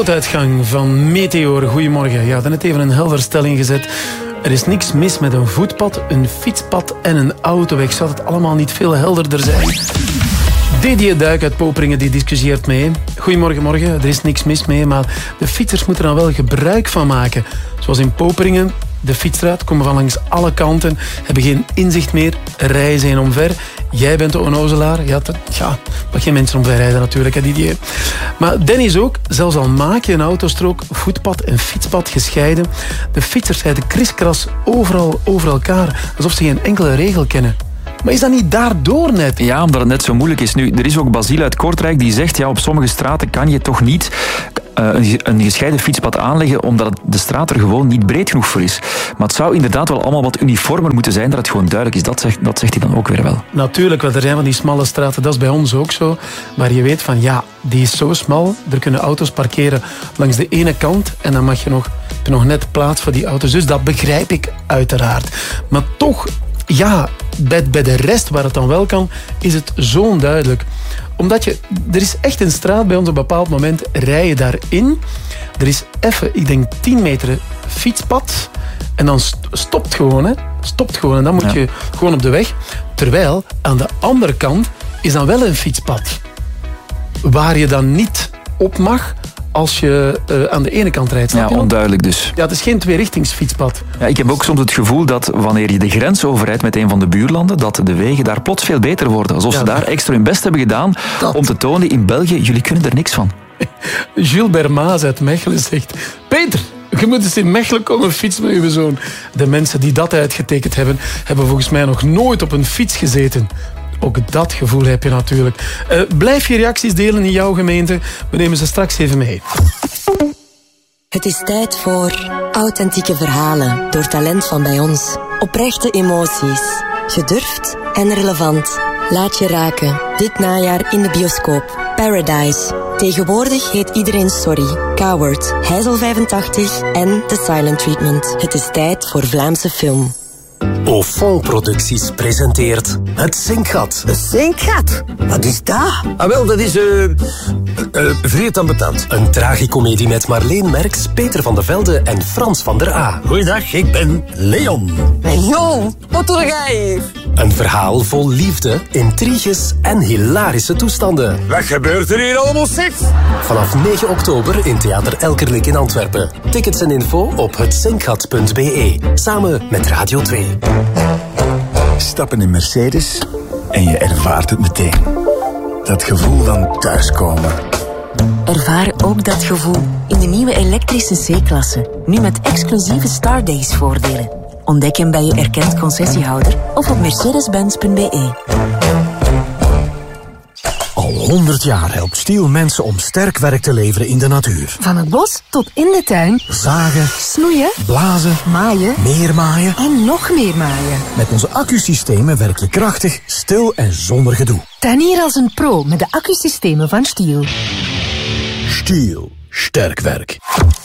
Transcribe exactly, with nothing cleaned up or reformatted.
nooduitgang van Meteor. Goedemorgen. Ja, dan net even een helderstelling gezet. Er is niks mis met een voetpad, een fietspad en een autoweg. Zou het allemaal niet veel helderder zijn? Didier Duik uit Poperingen die discussieert mee. Goedemorgen, morgen. Er is niks mis mee, maar de fietsers moeten er wel gebruik van maken. Zoals in Poperingen. De fietsstraat, komen van langs alle kanten, hebben geen inzicht meer, rijden zijn omver. Jij bent de onnozelaar. Ja, dat, ja, mag geen mensen omver rijden natuurlijk, hè, Didier. Maar Dennis ook, zelfs al maak je een autostrook, voetpad en fietspad gescheiden. De fietsers rijden kriskras overal over elkaar, alsof ze geen enkele regel kennen. Maar is dat niet daardoor net? Ja, omdat het net zo moeilijk is. Nu, er is ook Basile uit Kortrijk die zegt, ja, op sommige straten kan je toch niet uh, een, een gescheiden fietspad aanleggen, omdat het, de straat er gewoon niet breed genoeg voor is. Maar het zou inderdaad wel allemaal wat uniformer moeten zijn, dat het gewoon duidelijk is. Dat zegt, dat zegt hij dan ook weer wel. Natuurlijk, want er zijn van die smalle straten, dat is bij ons ook zo. Maar je weet van, ja, die is zo smal, er kunnen auto's parkeren langs de ene kant en dan mag je nog, heb je nog net plaats voor die auto's. Dus dat begrijp ik uiteraard. Maar toch, ja, bij, bij de rest waar het dan wel kan, is het zo onduidelijk. Omdat je, er is echt een straat bij ons op een bepaald moment, rij je daarin. Er is even, ik denk tien meter fietspad. En dan stopt gewoon, hè. Stopt gewoon. En dan moet ja. je gewoon op de weg. Terwijl, aan de andere kant is dan wel een fietspad. Waar je dan niet op mag als je uh, aan de ene kant rijdt. Ja, onduidelijk dus. Ja, het is geen tweerichtingsfietspad. Ja, ik heb ook soms het gevoel dat wanneer je de grens overrijdt met een van de buurlanden, dat de wegen daar plots veel beter worden. Alsof ja, ze daar extra hun best hebben gedaan dat. om te tonen in België, jullie kunnen er niks van. Jules Bermaas uit Mechelen zegt, Peter, je moet eens in Mechelen komen fietsen met je zoon. De mensen die dat uitgetekend hebben, hebben volgens mij nog nooit op een fiets gezeten. Ook dat gevoel heb je natuurlijk. Uh, blijf je reacties delen in jouw gemeente. We nemen ze straks even mee. Het is tijd voor authentieke verhalen door talent van bij ons. Oprechte emoties. Gedurfd en relevant. Laat je raken. Dit najaar in de bioscoop. Paradise. Tegenwoordig heet iedereen Sorry. Coward. Heizel vijfentachtig en The Silent Treatment. Het is tijd voor Vlaamse film. Ofon Producties presenteert Het Zinkgat. Het Zinkgat? Wat is dat? Ah, wel, dat is uh, uh, vreed ambetant. Een tragicomedie met Marleen Merks, Peter van de Velde en Frans van der A. Goeiedag, ik ben Leon. Leon, wat doe jij hier? Een verhaal vol liefde, intriges en hilarische toestanden. Wat gebeurt er hier allemaal, zeg? Vanaf negen oktober in Theater Elkerlijk in Antwerpen. Tickets en info op het zinkgat punt b e. Samen met Radio twee. Stap in een Mercedes en je ervaart het meteen. Dat gevoel van thuiskomen. Ervaar ook dat gevoel in de nieuwe elektrische C-klasse. Nu met exclusieve Stardays voordelen. Ontdek hem bij je erkend concessiehouder of op mercedes benz punt b e. Al honderd jaar helpt Stiel mensen om sterk werk te leveren in de natuur. Van het bos tot in de tuin. Zagen, snoeien, blazen, maaien, meer maaien en nog meer maaien. Met onze accusystemen werk je krachtig, stil en zonder gedoe. Tuinier als een pro met de accusystemen van Stiel. Stiel, sterk werk.